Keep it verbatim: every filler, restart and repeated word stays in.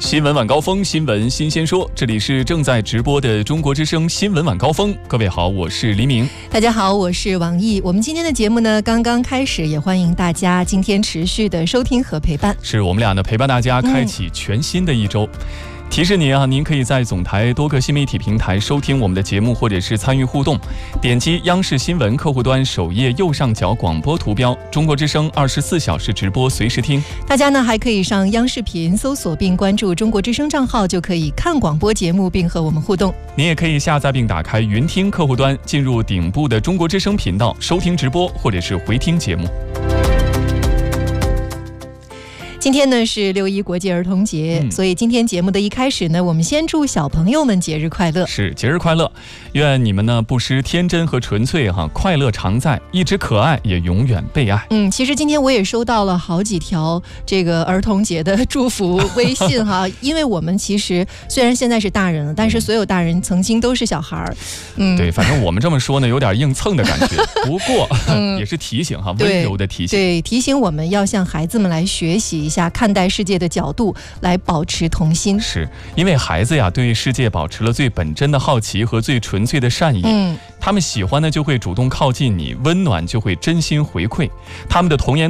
新闻晚高峰，新闻新鲜说，这里是正在直播的中国之声新闻晚高峰。各位好，我是黎明。 大家好，我是王毅。我们今天的节目呢刚刚开始，也欢迎大家今天持续的收听和陪伴。 是我们俩呢陪伴大家开启全新的一周。嗯提示您啊，您可以在总台多个新媒体平台收听我们的节目，或者是参与互动。点击央视新闻客户端首页右上角广播图标，中国之声二十四小时直播，随时听。 大家呢还可以上央视频搜索并关注中国之声账号，就可以看广播节目并和我们互动。 您也可以下载并打开云听客户端，进入顶部的中国之声频道收听直播，或者是回听节目。 今天呢是六一国际儿童节、嗯、所以今天节目的一开始呢，我们先祝小朋友们节日快乐。 是，节日快乐，愿你们呢不失天真和纯粹哈，快乐常在，一直可爱，也永远被爱。 嗯，其实今天我也收到了好几条这个儿童节的祝福微信哈，因为我们其实虽然现在是大人了，但是所有大人曾经都是小孩儿。嗯， 对，反正我们这么说呢，有点硬蹭的感觉。不过、嗯、也是提醒哈，温柔的提醒。 对，提醒我们要向孩子们来学习一下。看待世界的角度，来保持童心。 是因为孩子呀，对世界保持了最本真的好奇和最纯粹的善意。嗯，他们喜欢呢，就会主动靠近你；温暖就会真心回馈。他们的童言